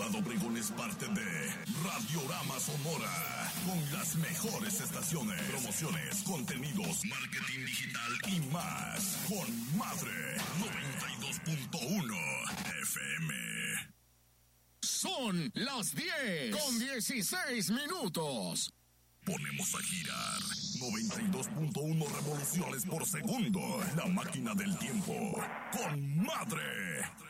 Ciudad Obregón es parte de Radiorama Sonora, con las mejores estaciones, promociones, contenidos, marketing digital y más. Con Madre 92.1 FM. Son las 10:16. Ponemos a girar 92.1 revoluciones por segundo. La máquina del tiempo. Con Madre.